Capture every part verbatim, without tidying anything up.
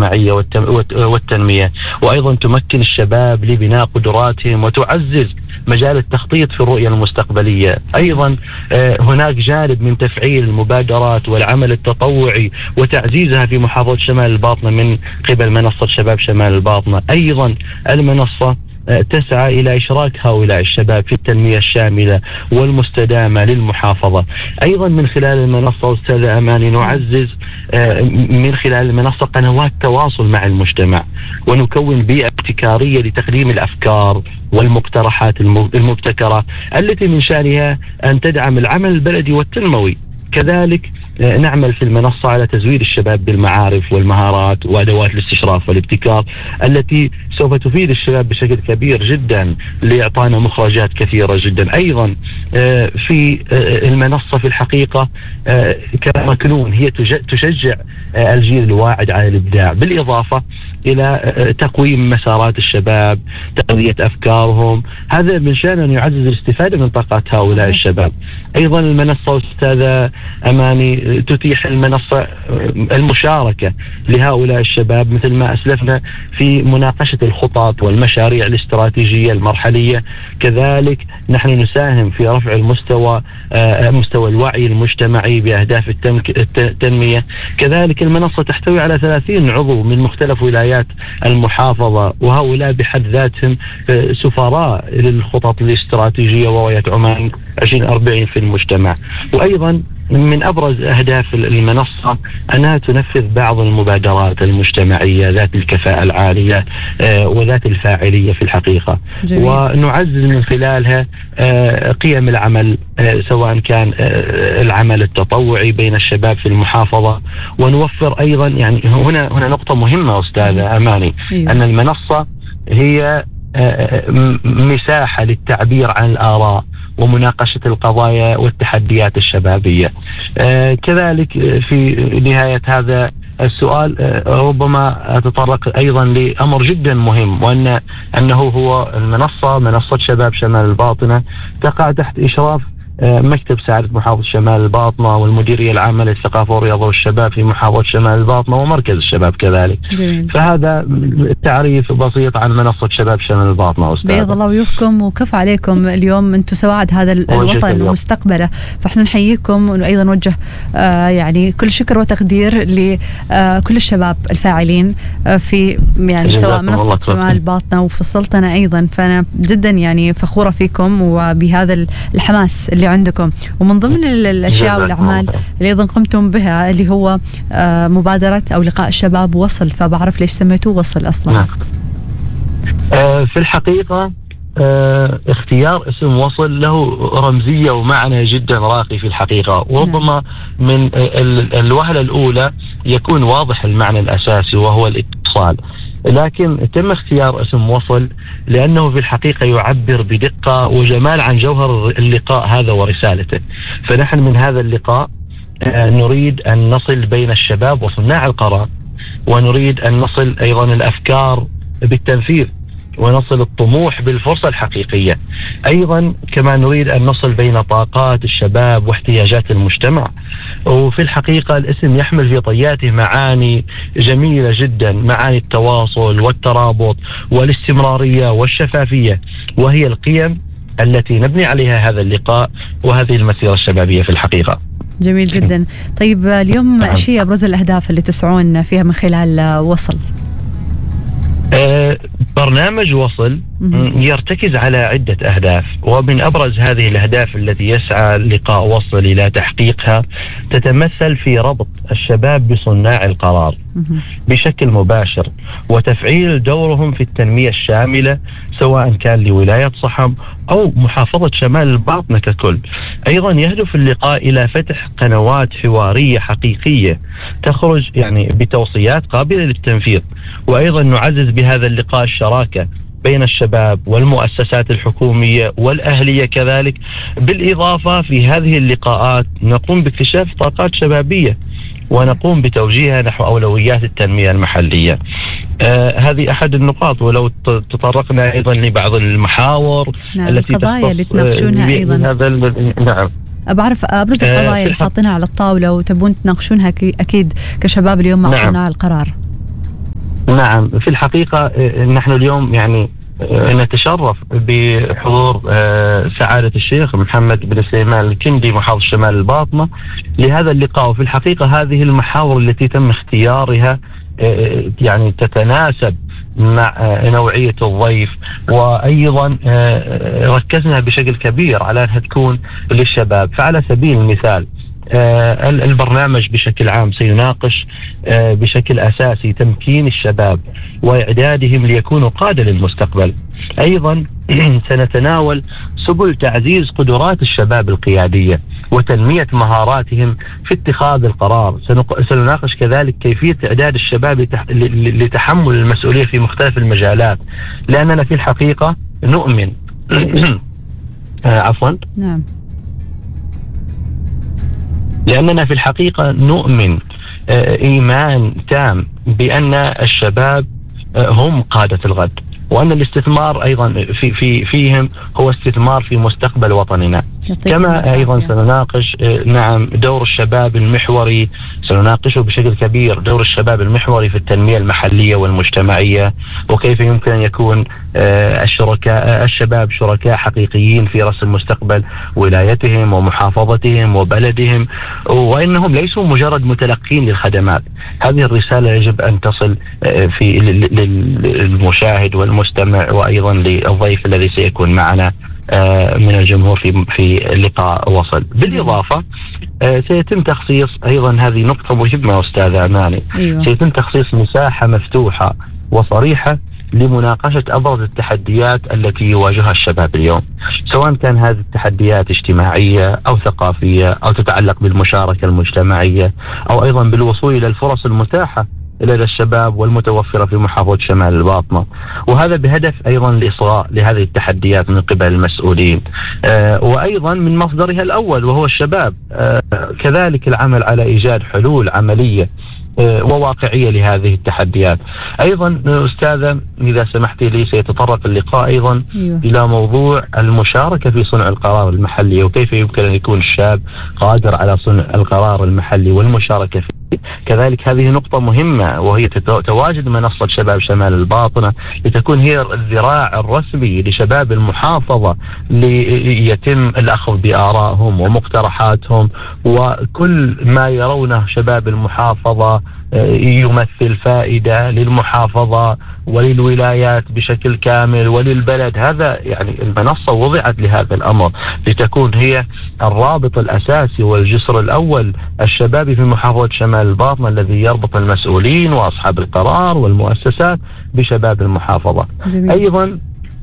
المجتمعية والتنمية، وأيضا تمكن الشباب لبناء قدراتهم وتعزز مجال التخطيط في الرؤية المستقبلية. أيضا هناك جانب من تفعيل المبادرات والعمل التطوعي وتعزيزها في محافظة شمال الباطنة من قبل منصة شباب شمال الباطنة. أيضا المنصة تسعى إلى إشراك هؤلاء الشباب في التنمية الشاملة والمستدامة للمحافظة. أيضا من خلال المنصة أستاذة أماني نعزز من خلال المنصة قنوات تواصل مع المجتمع، ونكون بيئة ابتكارية لتقديم الأفكار والمقترحات المبتكرة التي من شأنها أن تدعم العمل البلدي والتنموي. كذلك نعمل في المنصة على تزويد الشباب بالمعارف والمهارات وأدوات الاستشراف والابتكار التي سوف تفيد الشباب بشكل كبير جدا لإعطانا مخرجات كثيرة جدا. أيضا في المنصة في الحقيقة كمكنون هي تشجع الجيل الواعد على الإبداع، بالإضافة إلى تقويم مسارات الشباب، تقوية أفكارهم. هذا من شأن أن يعزز الاستفادة من طاقات هؤلاء الشباب. أيضا المنصة أستاذة أماني تتيح المنصة المشاركة لهؤلاء الشباب مثل ما أسلفنا في مناقشة الخطط والمشاريع الاستراتيجية المرحلية. كذلك نحن نساهم في رفع المستوى مستوى الوعي المجتمعي بأهداف التنمية. كذلك المنصة تحتوي على ثلاثين عضو من مختلف ولايات المحافظة، وهؤلاء بحد ذاتهم سفراء للخطط الاستراتيجية ورؤية عمان عشرين أربعين في المجتمع. وأيضا من أبرز أهداف المنصة أنها تنفذ بعض المبادرات المجتمعية ذات الكفاءة العالية وذات الفاعلية في الحقيقة. جميل. ونعزز من خلالها قيم العمل، سواء كان العمل التطوعي بين الشباب في المحافظة، ونوفر أيضا يعني هنا هنا نقطة مهمة أستاذة أماني. أيوة. أن المنصة هي مساحة للتعبير عن الآراء ومناقشة القضايا والتحديات الشبابية. آه كذلك في نهاية هذا السؤال آه ربما أتطرق أيضا لأمر جدا مهم، وأن أنه هو المنصة منصة شباب شمال الباطنة تقع تحت إشراف مكتب سعادة محافظة شمال الباطنة والمديرية العامة للثقافة والرياضة والشباب في محافظة شمال الباطنة ومركز الشباب كذلك. جميل. فهذا التعريف بسيط عن منصة شباب شمال الباطنة. أستاذ بيض الله وجوهكم وكف عليكم اليوم، أنتم سواعد هذا الوطن ومستقبله، فإحنا نحييكم وأيضا نوجه آه يعني كل شكر وتقدير لكل الشباب الفاعلين آه في يعني سواء منصة شمال الباطنة وفي السلطنة أيضا. فأنا جدا يعني فخورة فيكم وبهذا الحماس اللي عندكم. ومن ضمن الأشياء والأعمال اللي أيضا قمتم بها اللي هو مبادرة أو لقاء الشباب وصل، فبعرف ليش سميتوه وصل أصلا. نعم. في الحقيقة اختيار اسم وصل له رمزية ومعنى جدا راقي في الحقيقة، وربما من الوهلة الأولى يكون واضح المعنى الأساسي وهو الاتصال، لكن تم اختيار اسم وصل لأنه في الحقيقة يعبر بدقة وجمال عن جوهر اللقاء هذا ورسالته. فنحن من هذا اللقاء نريد أن نصل بين الشباب وصناع القرار، ونريد أن نصل أيضا الأفكار بالتنفيذ، ونصل الطموح بالفرصة الحقيقية. أيضا كما نريد أن نصل بين طاقات الشباب واحتياجات المجتمع. وفي الحقيقة الاسم يحمل في طياته معاني جميلة جدا، معاني التواصل والترابط والاستمرارية والشفافية، وهي القيم التي نبني عليها هذا اللقاء وهذه المسيرة الشبابية في الحقيقة. جميل جدا. طيب اليوم ايش هي أبرز الأهداف اللي تسعون فيها من خلال وصل؟ أه برنامج وصل يرتكز على عدة أهداف، ومن أبرز هذه الأهداف التي يسعى لقاء وصل إلى تحقيقها تتمثل في ربط الشباب بصناع القرار بشكل مباشر، وتفعيل دورهم في التنمية الشاملة سواء كان لولاية صحم أو محافظة شمال الباطنة ككل. أيضا يهدف اللقاء إلى فتح قنوات حوارية حقيقية تخرج يعني بتوصيات قابلة للتنفيذ، وأيضا نعزز بهذا اللقاء الشراكة بين الشباب والمؤسسات الحكومية والأهلية كذلك. بالإضافة في هذه اللقاءات نقوم باكتشاف طاقات شبابية ونقوم بتوجيهها نحو أولويات التنمية المحلية. آه هذه أحد النقاط، ولو تطرقنا أيضا لبعض المحاور نعم التي القضايا اللي تناقشونها أيضا. هذا نعم بعرف أبرز القضايا اللي حاطينها على الطاولة وتبون تناقشونها أكيد كشباب اليوم مع صناع نعم. القرار. نعم، في الحقيقة نحن اليوم يعني نتشرف بحضور سعادة الشيخ محمد بن سليمان الكندي محافظ شمال الباطنة لهذا اللقاء. وفي الحقيقة هذه المحاور التي تم اختيارها يعني تتناسب مع نوعية الضيف، وأيضا ركزنا بشكل كبير على أنها تكون للشباب. فعلى سبيل المثال البرنامج بشكل عام سيناقش بشكل أساسي تمكين الشباب وإعدادهم ليكونوا قادة للمستقبل. أيضا سنتناول سبل تعزيز قدرات الشباب القيادية وتنمية مهاراتهم في اتخاذ القرار. سنناقش كذلك كيفية إعداد الشباب لتحمل المسؤولية في مختلف المجالات، لأننا في الحقيقة نؤمن عفوا نعم لأننا في الحقيقة نؤمن إيمان تام بأن الشباب هم قادة الغد، وأن الاستثمار أيضا في في فيهم هو استثمار في مستقبل وطننا. كما أيضا سنناقش نعم دور الشباب المحوري، سنناقشه بشكل كبير دور الشباب المحوري في التنمية المحلية والمجتمعية، وكيف يمكن أن يكون الشركاء الشباب شركاء حقيقيين في رسم مستقبل ولايتهم ومحافظتهم وبلدهم، وإنهم ليسوا مجرد متلقين للخدمات. هذه الرسالة يجب أن تصل في للمشاهد والمستمع وأيضا للضيف الذي سيكون معنا من الجمهور في في لقاء وصل. بالإضافة سيتم تخصيص أيضا هذه نقطة مهمة أستاذ أماني، أيوة. سيتم تخصيص مساحة مفتوحة وصريحة لمناقشة أبرز التحديات التي يواجهها الشباب اليوم، سواء كان هذه التحديات اجتماعية أو ثقافية أو تتعلق بالمشاركة المجتمعية أو أيضا بالوصول إلى الفرص المتاحة لدى الشباب والمتوفرة في محافظة شمال الباطنة، وهذا بهدف أيضا الإصغاء لهذه التحديات من قبل المسؤولين، آه وأيضا من مصدرها الأول وهو الشباب. آه كذلك العمل على إيجاد حلول عملية وواقعية لهذه التحديات. أيضا أستاذة إذا سمحت لي سيتطرق اللقاء أيضا أيوة. إلى موضوع المشاركة في صنع القرار المحلي، وكيف يمكن أن يكون الشاب قادر على صنع القرار المحلي والمشاركة فيه. كذلك هذه نقطة مهمة، وهي تواجد منصة شباب شمال الباطنة لتكون هي الذراع الرسمي لشباب المحافظة ليتم الأخذ بآرائهم ومقترحاتهم، وكل ما يرونه شباب المحافظة يمثل فائدة للمحافظة وللولايات بشكل كامل وللبلد. هذا يعني المنصة وضعت لهذا الأمر لتكون هي الرابط الأساسي والجسر الأول الشبابي في محافظة شمال الباطنة الذي يربط المسؤولين وأصحاب القرار والمؤسسات بشباب المحافظة. جميل. أيضا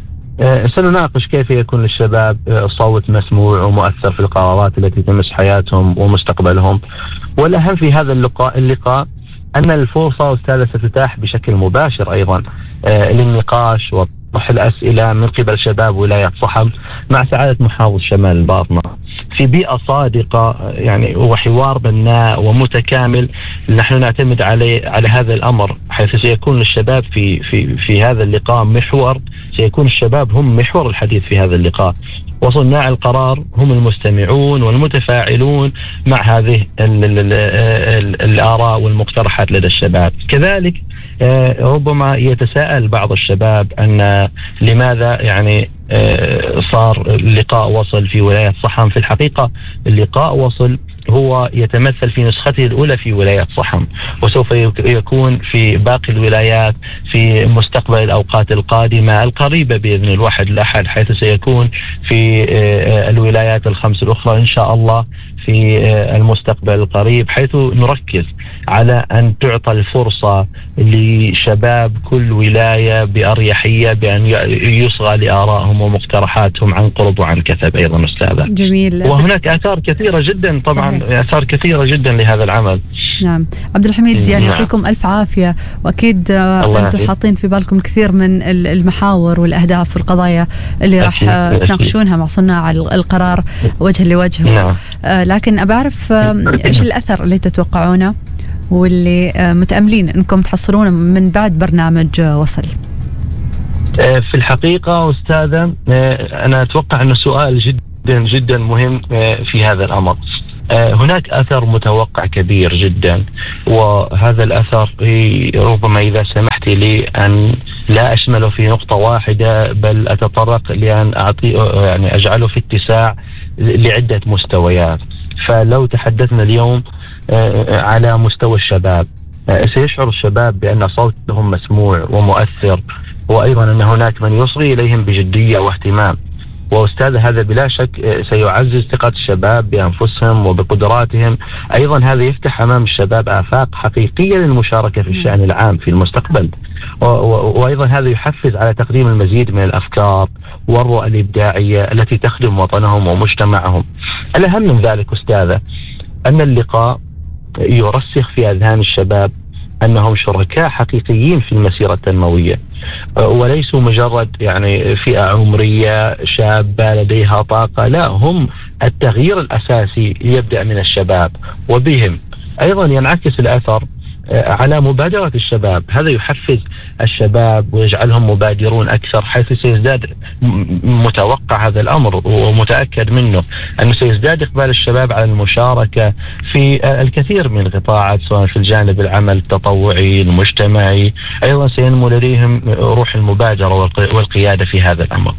سنناقش كيف يكون للشباب صوت مسموع ومؤثر في القرارات التي تمس حياتهم ومستقبلهم. والأهم في هذا اللقاء اللقاء أن الفرصة أستاذة ستتاح بشكل مباشر أيضا آه للنقاش وطرح الأسئلة من قبل شباب ولاية صحم مع سعادة محافظ شمال الباطنة في بيئة صادقة يعني وحوار بناء ومتكامل. نحن نعتمد عليه على هذا الأمر، حيث سيكون الشباب في في في هذا اللقاء محور، سيكون الشباب هم محور الحديث في هذا اللقاء، وصناع القرار هم المستمعون والمتفاعلون مع هذه ال ال ال ال الآراء والمقترحات لدى الشباب. كذلك ربما يتساءل بعض الشباب أن لماذا يعني صار لقاء وصل في ولاية صحم. في الحقيقة اللقاء وصل هو يتمثل في نسخته الأولى في ولاية صحم، وسوف يكون في باقي الولايات في مستقبل الأوقات القادمة القريبة بإذن الواحد الأحد، حيث سيكون في الولايات الخمس الأخرى إن شاء الله في المستقبل القريب، حيث نركز على أن تعطى الفرصة لشباب كل ولاية بأريحية بأن يصغى لآرائهم ومقترحاتهم عن قرب وعن كثب. أيضا أستاذة جميل. وهناك آثار كثيرة جدا طبعا، صحيح. آثار كثيرة جدا لهذا العمل. نعم عبد الحميد، يعني نعم. يعطيكم ألف عافية، وأكيد أنتم حاطين في بالكم كثير من المحاور والأهداف والقضايا اللي راح تناقشونها مع صناع القرار وجه لوجه. نعم. آه لكن أبى أعرف إيش الأثر اللي تتوقعونه واللي آه متأملين أنكم تحصلونه من بعد برنامج وصل. في الحقيقة أستاذة أنا أتوقع أنه سؤال جدا جدا مهم في هذا الأمر. هناك أثر متوقع كبير جدا، وهذا الأثر ربما إذا سمحت لي أن لا أشمله في نقطة واحدة، بل أتطرق لأن أعطي يعني أجعله في اتساع لعدة مستويات. فلو تحدثنا اليوم على مستوى الشباب، سيشعر الشباب بأن صوتهم مسموع ومؤثر، وأيضا أن هناك من يصغي إليهم بجدية واهتمام. وأستاذ هذا بلا شك سيعزز ثقة الشباب بأنفسهم وبقدراتهم. أيضا هذا يفتح أمام الشباب آفاق حقيقية للمشاركة في الشأن العام في المستقبل، وأيضا هذا يحفز على تقديم المزيد من الأفكار والرؤى الإبداعية التي تخدم وطنهم ومجتمعهم. الأهم من ذلك أستاذة أن اللقاء يرسخ في أذهان الشباب أنهم شركاء حقيقيين في المسيرة التنموية، وليسوا مجرد يعني فئة عمرية شابة لديها طاقة، لا، هم التغيير الأساسي يبدأ من الشباب، وبهم أيضا ينعكس الأثر على مبادرة الشباب. هذا يحفز الشباب ويجعلهم مبادرون أكثر، حيث سيزداد متوقع هذا الأمر ومتأكد منه أنه سيزداد إقبال الشباب على المشاركة في الكثير من القطاعات، سواء في الجانب العمل التطوعي المجتمعي. أيضا سينمو لديهم روح المبادرة والقيادة في هذا الأمر.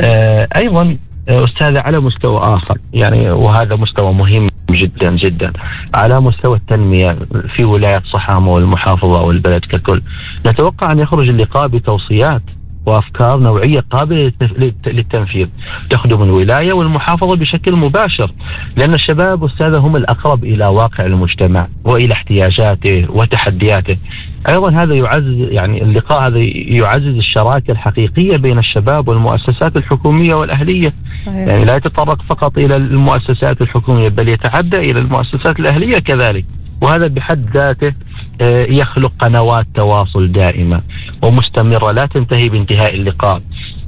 أيضا أستاذة على مستوى آخر، يعني وهذا مستوى مهم جدا جدا، على مستوى التنمية في ولاية صحامة والمحافظة والبلد ككل، نتوقع أن يخرج اللقاء بتوصيات وأفكار نوعية قابلة للتنفيذ تخدم الولاية والمحافظة بشكل مباشر، لأن الشباب أستاذة هم الأقرب إلى واقع المجتمع وإلى احتياجاته وتحدياته. أيضا هذا يعزز، يعني اللقاء هذا يعزز الشراكة الحقيقية بين الشباب والمؤسسات الحكومية والأهلية. صحيح. يعني لا يتطرق فقط إلى المؤسسات الحكومية، بل يتعدى إلى المؤسسات الأهلية كذلك، وهذا بحد ذاته يخلق قنوات تواصل دائمة ومستمرة لا تنتهي بانتهاء اللقاء.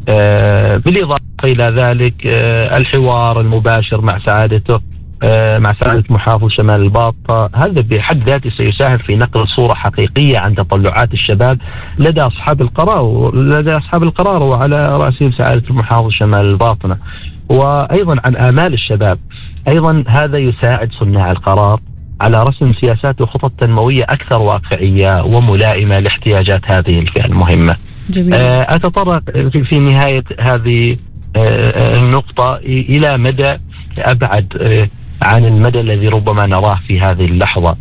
بالإضافة إلى ذلك الحوار المباشر مع سعادته مع سعادة محافظ شمال الباطنة، هذا بحد ذاته سيساهم في نقل صورة حقيقية عن تطلعات الشباب لدى أصحاب القرار لدى أصحاب القرار وعلى رأسهم سعادة المحافظ شمال الباطنة، وأيضا عن آمال الشباب. أيضا هذا يساعد صناع القرار على رسم سياسات وخطط تنموية أكثر واقعية وملائمة لاحتياجات هذه الفئة المهمة. جميل. أتطرق في نهاية هذه النقطة إلى مدى أبعد عن المدى الذي ربما نراه في هذه اللحظة،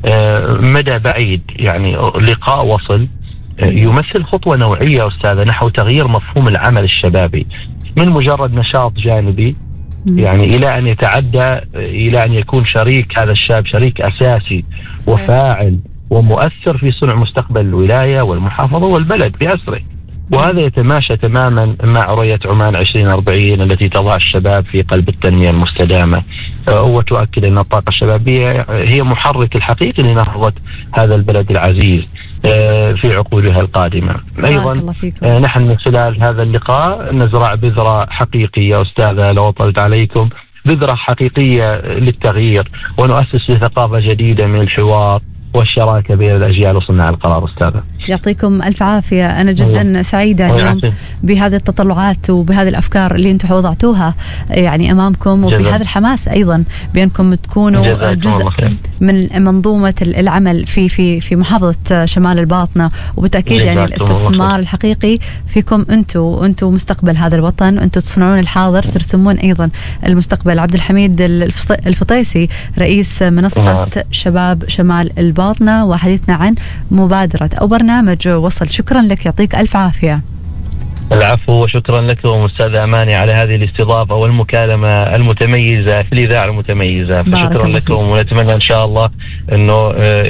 مدى بعيد. يعني لقاء وصل يمثل خطوة نوعية أستاذة نحو تغيير مفهوم العمل الشبابي من مجرد نشاط جانبي، يعني إلى أن يتعدى إلى أن يكون شريك، هذا الشاب شريك أساسي وفاعل ومؤثر في صنع مستقبل الولاية والمحافظة والبلد بأسره. وهذا يتماشى تماما مع رؤية عمان عشرين أربعين التي تضع الشباب في قلب التنمية المستدامة، وتؤكد أن الطاقة الشبابية هي محرك الحقيقي لنهضة هذا البلد العزيز في عقودها القادمة. أيضا نحن من خلال هذا اللقاء نزرع بذرة حقيقية أستاذة، لو طلت عليكم، بذرة حقيقية للتغيير، ونؤسس لثقافة جديدة من الحوار والشراكة بين الأجيال وصناع القرار. أستاذة يعطيكم ألف عافية. أنا جدا أيوة. سعيدة اليوم بهذه التطلعات وبهذه الأفكار اللي أنتم وضعتوها يعني أمامكم، وبهذا الحماس أيضا بأنكم تكونوا جزء من منظومة العمل في في في محافظة شمال الباطنة، وبالتأكيد يعني الاستثمار الحقيقي فيكم أنتم أنتم مستقبل هذا الوطن، أنتم تصنعون الحاضر ترسمون أيضا المستقبل. عبد الحميد الفطيسي رئيس منصة شباب شمال الباطنة، وحديثنا عن مبادرة أو برنامج وصل. شكرا لك، يعطيك ألف عافية. العفو، وشكرا لكم أستاذة أماني على هذه الاستضافة والمكالمة المتميزة في الإذاعة المتميزة. فشكرا لكم، ونتمنى إن شاء الله أنه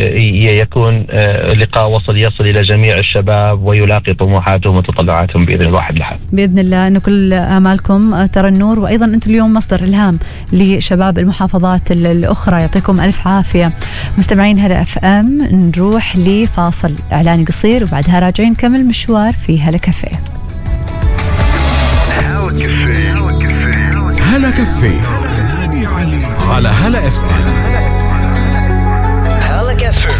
يكون لقاء وصل يصل إلى جميع الشباب ويلاقي طموحاتهم وتطلعاتهم بإذن الواحد الأحد. بإذن الله أن كل آمالكم ترى النور، وأيضا أنتم اليوم مصدر إلهام لشباب المحافظات الأخرى. يعطيكم ألف عافية. مستمعين هلا اف ام، نروح لفاصل إعلاني قصير وبعدها راجعين نكمل مشوار في هلا كافيه. هلا كافيه على هلا اف ام. هلا كافيه.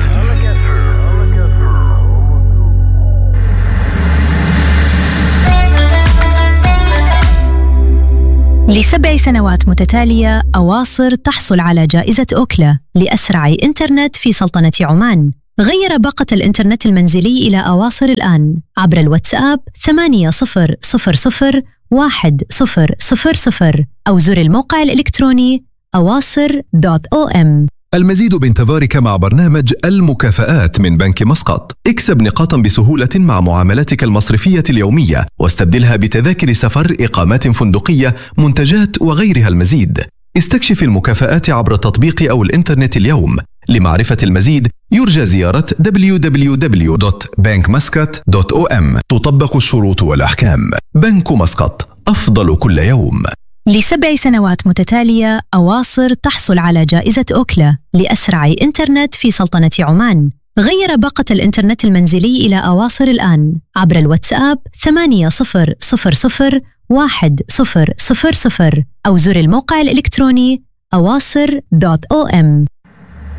لسبع سنوات متتالية أواصر تحصل على جائزة أوكلا لأسرع إنترنت في سلطنة عمان. غير باقة الإنترنت المنزلي إلى أواصر الآن عبر الواتساب ثمانية صفر صفر صفر واحد صفر صفر صفر أو زر الموقع الإلكتروني أواصر دوت أو إم. المزيد بانتظارك مع برنامج المكافآت من بنك مسقط. اكسب نقاطا بسهولة مع معاملاتك المصرفية اليومية واستبدلها بتذاكر سفر، إقامات فندقية، منتجات وغيرها المزيد. استكشف المكافآت عبر التطبيق أو الإنترنت اليوم. لمعرفة المزيد يرجى زيارة دبليو دبليو دبليو دوت بنك مسقط دوت أو إم. تطبق الشروط والأحكام. بنك مسقط، أفضل كل يوم. لسبع سنوات متتالية أواصر تحصل على جائزة أوكلا لأسرع إنترنت في سلطنة عمان. غير باقة الإنترنت المنزلي إلى أواصر الآن عبر الواتساب ثمانية صفر صفر صفر واحد صفر صفر صفر أو زر الموقع الإلكتروني أواصر دوت أو إم.